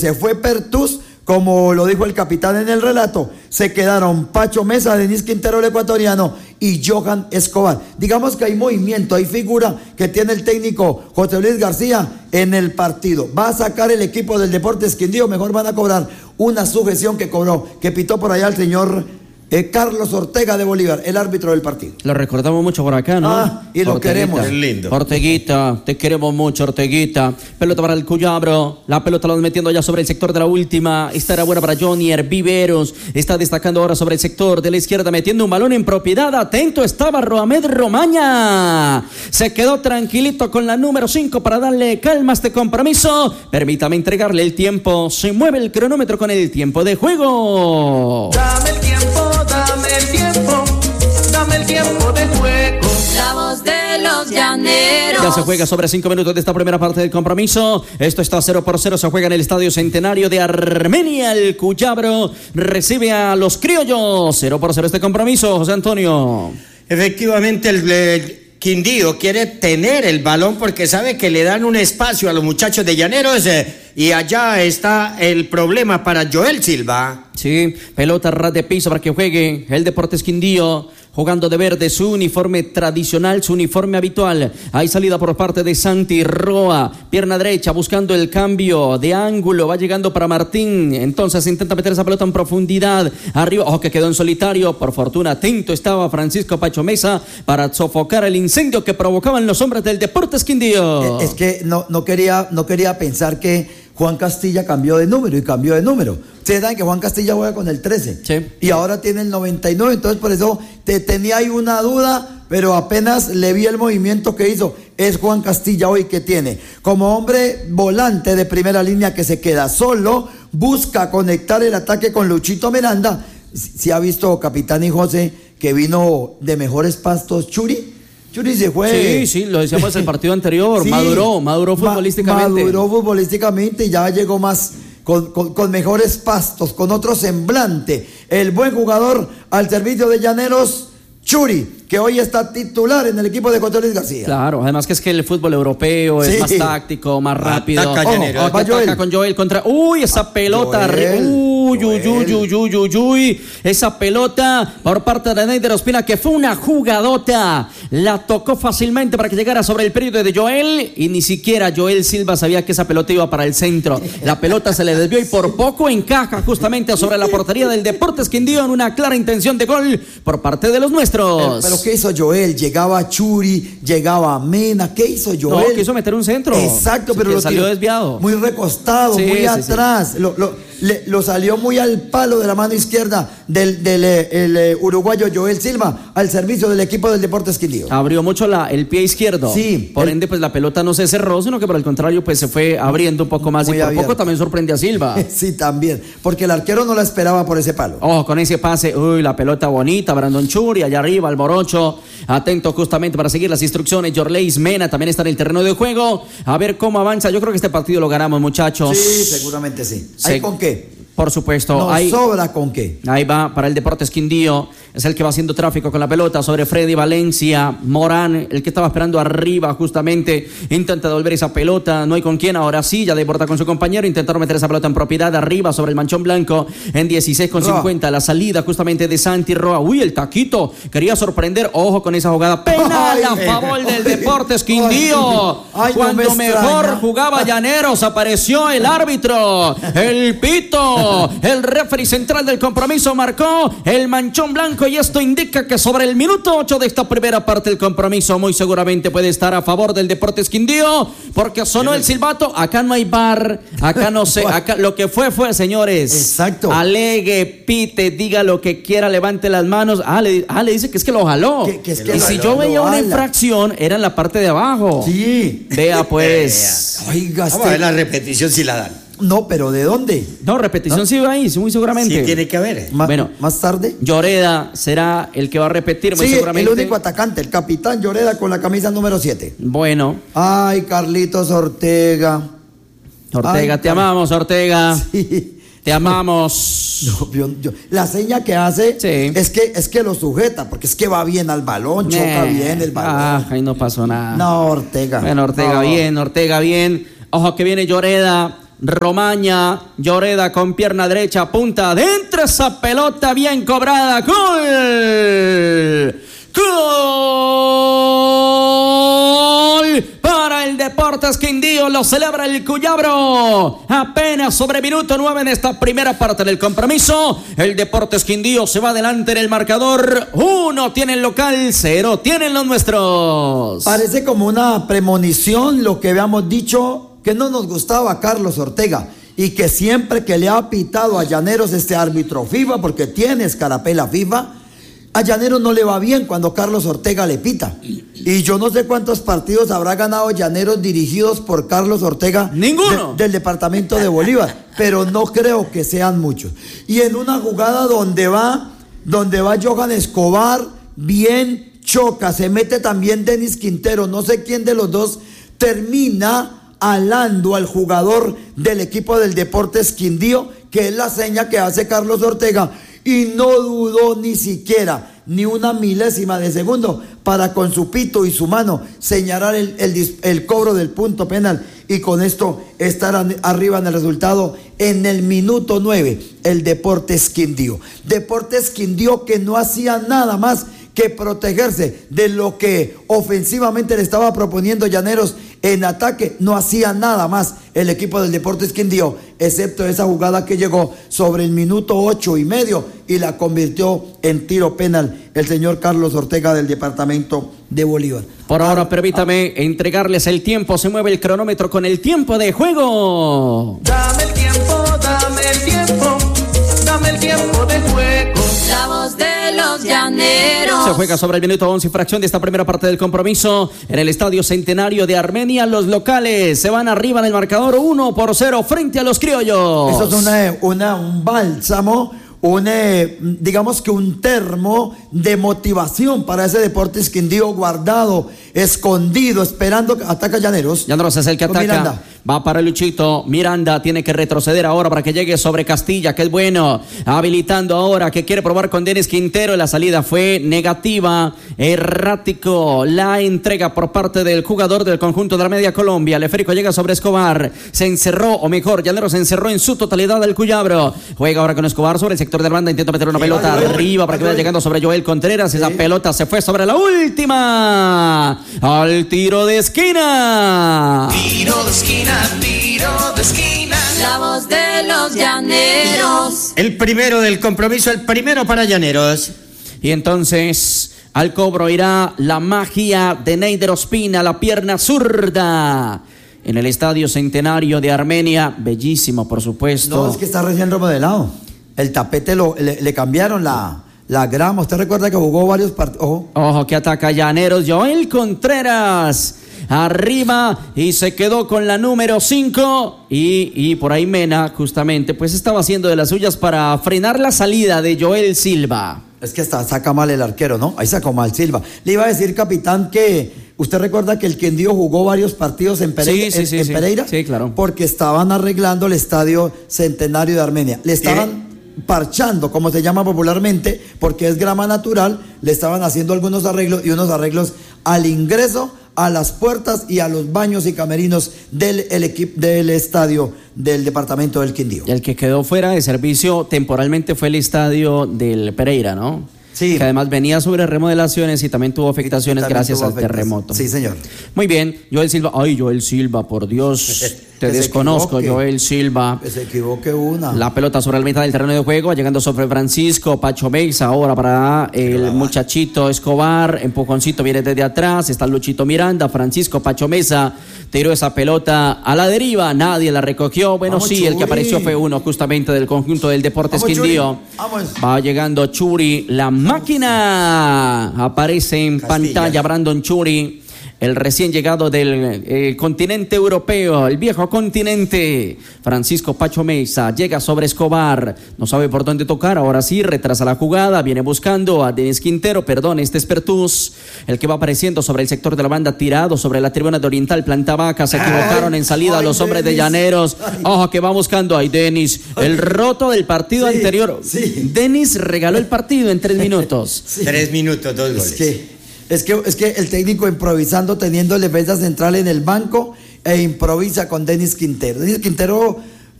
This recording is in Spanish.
Se fue Pertus, como lo dijo el capitán en el relato. Se quedaron Pacho Mesa, Denis Quintero, el ecuatoriano, y Johan Escobar. Digamos que hay movimiento, hay figura que tiene el técnico José Luis García en el partido. Va a sacar el equipo del Deportes Quindío, mejor van a cobrar una sujeción que pitó por allá el señor Carlos Ortega de Bolívar, el árbitro del partido. Lo recordamos mucho por acá, ¿no? Y lo queremos. Es lindo. Orteguita, te queremos mucho, Orteguita. Pelota para el Cuyabro. La pelota la van metiendo ya sobre el sector de la última. Esta era buena para Jonier Viveros. Está destacando ahora sobre el sector de la izquierda, metiendo un balón en propiedad. Atento estaba Roamed Romaña. Se quedó tranquilito con la número 5 para darle calma a este compromiso. Permítame entregarle el tiempo. Se mueve el cronómetro con el tiempo de juego. Dame el tiempo. Dame el tiempo de juego. La voz de los llaneros. Ya se juega sobre 5 minutos de esta primera parte del compromiso. Esto está 0-0. Se juega en el Estadio Centenario de Armenia. El Cuyabro recibe a los criollos. 0-0 este compromiso, José Antonio. Efectivamente, el Quindío quiere tener el balón porque sabe que le dan un espacio a los muchachos de Llaneros y allá está el problema para Joel Silva. Sí, pelota ras de piso para que juegue el Deportes Quindío, jugando de verde, su uniforme tradicional, su uniforme habitual. Hay salida por parte de Santi Roa, pierna derecha, buscando el cambio de ángulo, va llegando para Martín, entonces intenta meter esa pelota en profundidad, arriba, ojo que quedó en solitario, por fortuna atento estaba Francisco Pacho Mesa para sofocar el incendio que provocaban los hombres del Deportes Quindío. Es que no quería pensar que Juan Castilla cambió de número. Ustedes saben que Juan Castilla juega con el 13. Sí. Y ahora tiene el 99. Entonces por eso tenía ahí una duda, pero apenas le vi el movimiento que hizo. Es Juan Castilla hoy que tiene. Como hombre volante de primera línea que se queda solo, busca conectar el ataque con Luchito Miranda. Si ha visto, capitán y José, que vino de mejores pastos Churi se fue. Sí, lo decíamos en el partido anterior. Sí, maduró futbolísticamente. Maduró futbolísticamente y ya llegó más con mejores pastos, con otro semblante. El buen jugador al servicio de Llaneros, Churi, que hoy está titular en el equipo de José Luis García. Claro, además que es que el fútbol europeo es más táctico, más rápido. Ataca con Joel contra... ¡Uy, esa pelota! ¡Uy! Esa pelota por parte de Neider Ospina, que fue una jugadota. La tocó fácilmente para que llegara sobre el periodo de Joel y ni siquiera Joel Silva sabía que esa pelota iba para el centro. La pelota se le desvió y por poco encaja justamente sobre la portería del Deportes Quindío en una clara intención de gol por parte de los nuestros. Pero ¿qué hizo Joel? Llegaba Churi, llegaba Mena. ¿Qué hizo Joel? No, quiso meter un centro. Exacto, pero lo salió desviado. Muy recostado, muy atrás. Lo salió muy al palo de la mano izquierda del uruguayo Joel Silva al servicio del equipo del Deportes Quindío. Abrió mucho el pie izquierdo. Sí. Por ende, pues la pelota no se cerró, sino que por el contrario, pues se fue abriendo un poco más y por abierto. Poco también sorprende a Silva. Sí, también. Porque el arquero no la esperaba por ese palo. Ojo, con ese pase. Uy, la pelota bonita. Brandon Churi, allá arriba, el morocho. Atento justamente para seguir las instrucciones. Jorleis Mena también está en el terreno de juego. A ver cómo avanza. Yo creo que este partido lo ganamos, muchachos. Sí, seguramente sí. ¿Hay con qué? Por supuesto. Nos sobra con qué. Ahí va para el Deportes Quindío. Es el que va haciendo tráfico con la pelota sobre Freddy Valencia. Morán, el que estaba esperando arriba justamente. Intenta devolver esa pelota. No hay con quién. Ahora sí, ya deporta con su compañero. Intentaron meter esa pelota en propiedad arriba sobre el manchón blanco. En 16,50. La salida justamente de Santi Roa. Uy, el taquito. Quería sorprender. Ojo con esa jugada. Penal a favor del Deportes Quindío. Cuando mejor jugaba Llaneros, apareció el árbitro. El pito. El referee central del compromiso marcó el manchón blanco y esto indica que sobre el minuto 8 de esta primera parte del compromiso muy seguramente puede estar a favor del Deportes Quindío porque sonó el silbato. Acá no hay VAR, acá no sé, acá lo que fue señores. Exacto. Alegue, pite, diga lo que quiera, levante las manos. Le dice que es que lo jaló. Y si yo veía una infracción era en la parte de abajo. Sí. Vea pues. Oiga, vamos a ver la repetición si la dan. No, pero ¿de dónde? No, repetición sí va ahí, muy seguramente. Sí, tiene que haber. Bueno, más tarde. Lloreda será el que va a repetir muy seguramente. El único atacante, el capitán Lloreda con la camisa número 7. Bueno. Ay, Carlitos Ortega. Ortega, te amamos, Ortega. Sí. Te amamos. La seña que hace es que lo sujeta, porque es que va bien al balón, choca bien el balón. Ahí no pasó nada. No, Ortega. Bueno, Ortega bien. Ojo que viene Lloreda. Romaña, Lloreda con pierna derecha, punta adentro, esa pelota bien cobrada. ¡Gol! ¡Gol! Para el Deportes Quindío, lo celebra el Cuyabro. Apenas sobre minuto 9 de esta primera parte del compromiso. El Deportes Quindío se va adelante en el marcador. 1 tiene el local, 0 tienen los nuestros. Parece como una premonición lo que habíamos dicho, que no nos gustaba Carlos Ortega y que siempre que le ha pitado a Llaneros este árbitro FIFA, porque tiene escarapela FIFA, a Llaneros no le va bien cuando Carlos Ortega le pita. Y yo no sé cuántos partidos habrá ganado Llaneros dirigidos por Carlos Ortega. ¡Ninguno! Del departamento de Bolívar, pero no creo que sean muchos. Y en una jugada donde va Johan Escobar, bien choca, se mete también Denis Quintero, no sé quién de los dos termina alando al jugador del equipo del Deportes Quindío, que es la seña que hace Carlos Ortega, y no dudó ni siquiera ni una milésima de segundo para con su pito y su mano señalar el cobro del punto penal, y con esto estarán arriba en el resultado en el minuto 9 el Deportes Quindío. Deportes Quindío que no hacía nada más que protegerse de lo que ofensivamente le estaba proponiendo Llaneros en ataque. No hacía nada más el equipo del Deportes Quindío, excepto esa jugada que llegó sobre el minuto 8:30 y la convirtió en tiro penal el señor Carlos Ortega del departamento de Bolívar. Por ahora permítame entregarles el tiempo. Se mueve el cronómetro con el tiempo de juego. Dame el tiempo, dame el tiempo, dame el tiempo de juego. La voz de los llaneros. Se juega sobre el minuto 11 y fracción de esta primera parte del compromiso en el Estadio Centenario de Armenia. Los locales se van arriba en el marcador 1-0 frente a los criollos. Eso es un bálsamo, digamos que un termo de motivación para ese Deportes Quindío guardado, escondido, esperando que ataca Llaneros. Llaneros es el que ataca. Miranda. Va para Luchito. Miranda tiene que retroceder ahora para que llegue sobre Castilla, que es bueno. Habilitando ahora, que quiere probar con Denis Quintero. La salida fue negativa. Errático la entrega por parte del jugador del conjunto de la Media Colombia. Leférico llega sobre Escobar. Se encerró, o mejor, Llaneros se encerró en su totalidad al Cuyabro. Juega ahora con Escobar sobre el sector de la banda. Intenta meter una pelota arriba para que vaya llegando sobre Joel Contreras. Esa pelota se fue sobre la última. Al tiro de esquina. Tiro de esquina, tiro de esquina. La voz de los llaneros. El primero del compromiso, el primero para Llaneros. Y entonces al cobro irá la magia de Neider Ospina, la pierna zurda. En el Estadio Centenario de Armenia. Bellísimo, por supuesto. No, es que está recién remodelado. El tapete le cambiaron la grama. ¿Usted recuerda que jugó varios partidos? Ojo que ataca Llaneros. Joel Contreras arriba y se quedó con la número 5 y por ahí Mena justamente pues estaba haciendo de las suyas para frenar la salida de Joel Silva. Es que saca mal el arquero, ¿no? Ahí sacó mal Silva. Le iba a decir, capitán, que usted recuerda que el Quindío jugó varios partidos en Pereira. Sí. Pereira. Sí, claro. Porque estaban arreglando el Estadio Centenario de Armenia. Le estaban parchando, como se llama popularmente, porque es grama natural. Le estaban haciendo algunos arreglos, y unos arreglos al ingreso, a las puertas y a los baños y camerinos del estadio del departamento del Quindío. El que quedó fuera de servicio temporalmente fue el estadio del Pereira, ¿no? Sí. Que además venía sobre remodelaciones y también tuvo afectaciones gracias al terremoto. Sí, señor. Muy bien, Joel Silva. Ay, Joel Silva, por Dios, te desconozco, Joel Silva. Que se equivoque una. La pelota sobre la mitad del terreno de juego, llegando sobre Francisco Pacho Meiza, ahora para el muchachito Escobar. Empujoncito viene desde atrás, está Luchito Miranda. Francisco Pacho Meiza tiró esa pelota a la deriva, nadie la recogió. Bueno, Vamos, sí, Churi. el que apareció fue uno justamente del conjunto del Deportes Vamos, Quindío. Vamos. Va llegando Churi, la máquina. Aparece en Castilla. pantalla Brandon Churi, el recién llegado del continente europeo, el viejo continente. Francisco Pacho Meiza llega sobre Escobar, no sabe por dónde tocar, ahora sí, retrasa la jugada, viene buscando a Denis Quintero, perdón, este es Pertús, el que va apareciendo sobre el sector de la banda, tirado sobre la tribuna de Oriental Planta Vaca. Se equivocaron en salida los hombres de Llaneros. Ojo que va buscando a Denis, el roto del partido anterior. Sí. Denis regaló el partido en 3 minutos. Sí. 3 minutos, 2 goles. Es que el técnico improvisando, teniendo el defensa central en el banco, e improvisa con Denis Quintero. Denis Quintero